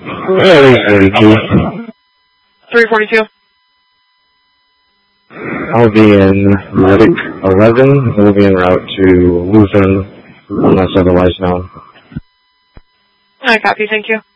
32. 342. I'll be in Reddick 11. We'll be en route to Lutheran, unless otherwise known. I copy, thank you.